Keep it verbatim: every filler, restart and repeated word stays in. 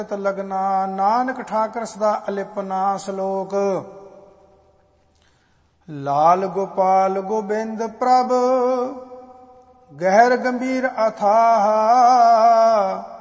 ਲਗਨਾ ਨਾਨਕ ਠਾਕਰ ਸਦਾ ਅਲਿਪਨਾ। ਸ਼ਲੋਕ। ਲਾਲ ਗੋਪਾਲ ਗੋਬਿੰਦ ਪ੍ਰਭ ਗਹਿਰ ਗੰਭੀਰ ਅਥਾਹ